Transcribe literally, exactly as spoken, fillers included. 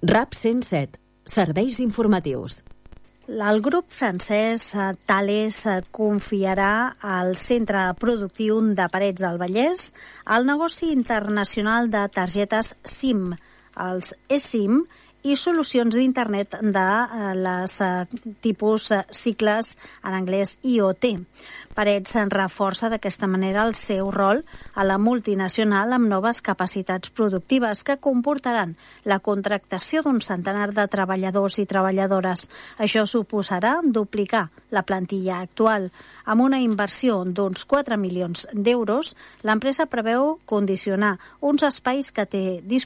RAP cent set, serveis informatius. El grup francès Thales confiarà al Centre Productiu de Parets del Vallès el negoci internacional de targetes SIM, els eSIM, i solucions d'internet de les tipus cicles en anglès I O T. Parets reforça d'aquesta manera el seu rol a la multinacional amb noves capacitats productives que comportaran la contractació d'un centenar de treballadors i treballadores. Això suposarà duplicar la plantilla actual. Amb una inversió d'uns quatre milions d'euros, l'empresa preveu condicionar uns espais que té disponibles